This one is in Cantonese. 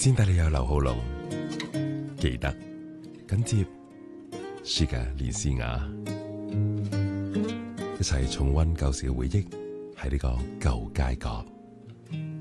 先帶你有劉浩龍，記得緊接舒嘅連詩雅，一齊重溫舊時嘅回憶，喺呢個舊街角。